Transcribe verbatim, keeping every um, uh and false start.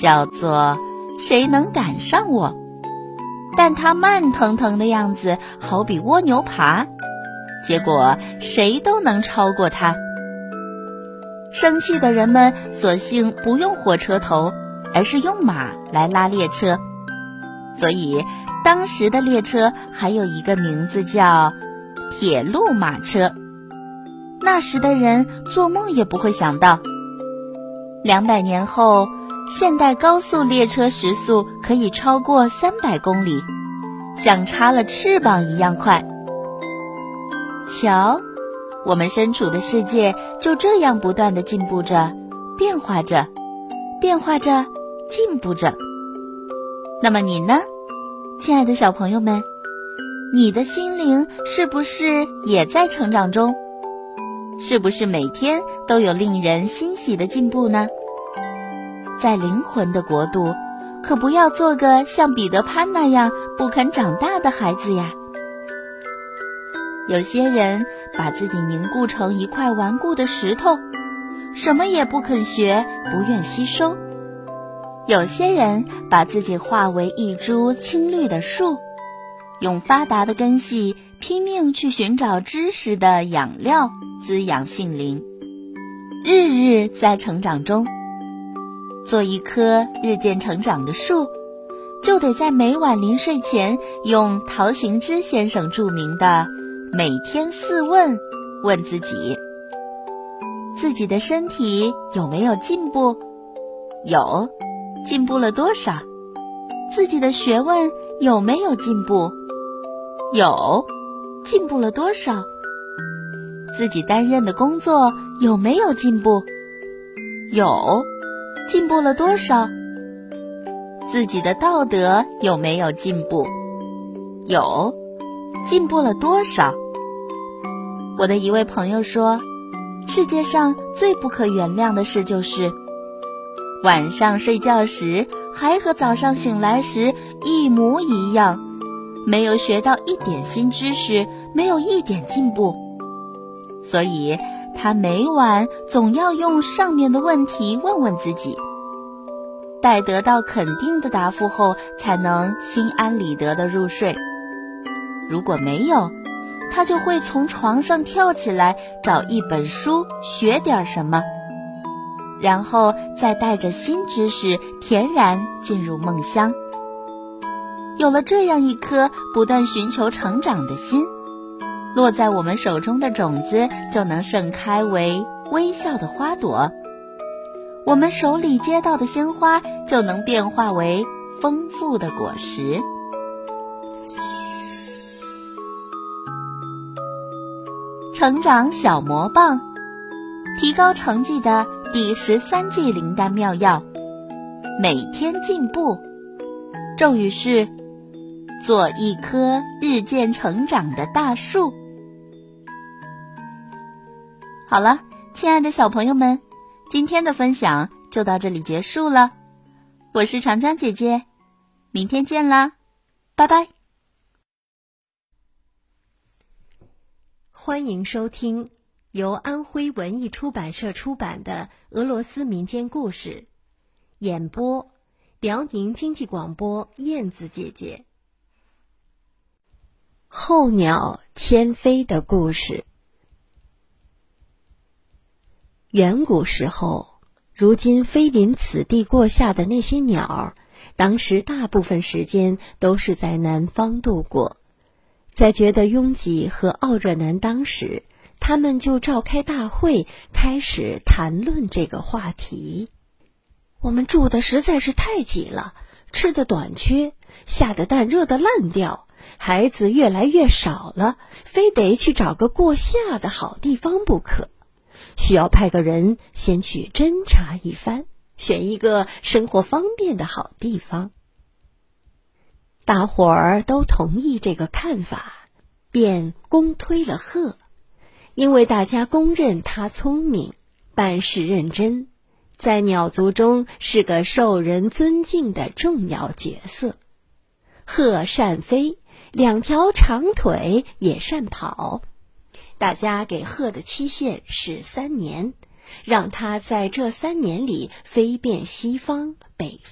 叫做谁能赶上我，但它慢腾腾的样子好比蜗牛爬，结果谁都能超过它。生气的人们索性不用火车头，而是用马来拉列车，所以当时的列车还有一个名字叫铁路马车。那时的人做梦也不会想到，两百年后，现代高速列车时速可以超过三百公里，像插了翅膀一样快。瞧，我们身处的世界就这样不断地进步着，变化着，变化着，进步着。那么你呢，亲爱的小朋友们，你的心灵是不是也在成长中？是不是每天都有令人欣喜的进步呢？在灵魂的国度，可不要做个像彼得潘那样不肯长大的孩子呀。有些人把自己凝固成一块顽固的石头，什么也不肯学，不愿吸收。有些人把自己化为一株青绿的树，用发达的根系拼命去寻找知识的养料，滋养性灵，日日在成长中。做一棵日渐成长的树，就得在每晚临睡前用陶行知先生著名的每天四问问自己：自己的身体有没有进步？有，进步了多少？自己的学问有没有进步？有，进步了多少？自己担任的工作有没有进步？有，进步了多少？自己的道德有没有进步？有，进步了多少？我的一位朋友说，世界上最不可原谅的事就是晚上睡觉时还和早上醒来时一模一样，没有学到一点新知识，没有一点进步。所以他每晚总要用上面的问题问问自己，待得到肯定的答复后，才能心安理得地入睡。如果没有，他就会从床上跳起来，找一本书学点什么，然后再带着新知识恬然进入梦乡。有了这样一颗不断寻求成长的心，落在我们手中的种子就能盛开为微笑的花朵，我们手里接到的鲜花就能变化为丰富的果实。成长小魔棒，提高成绩的第十三计灵丹妙药，每天进步。咒语是：做一棵日渐成长的大树。好了，亲爱的小朋友们，今天的分享就到这里结束了。我是长江姐姐，明天见啦，拜拜。 欢迎收听由安徽文艺出版社出版的俄罗斯民间故事，演播辽宁经济广播燕子姐姐。候鸟迁飞的故事。远古时候，如今飞临此地过夏的那些鸟，当时大部分时间都是在南方度过。在觉得拥挤和傲热难当时，他们就召开大会，开始谈论这个话题。我们住的实在是太挤了，吃的短缺，下的蛋热得烂掉，孩子越来越少了，非得去找个过夏的好地方不可。需要派个人先去侦查一番，选一个生活方便的好地方。大伙儿都同意这个看法，便公推了贺，因为大家公认他聪明，办事认真，在鸟族中是个受人尊敬的重要角色。鹤善飞，两条长腿也善跑。大家给鹤的期限是三年，让它在这三年里飞遍西方、北方。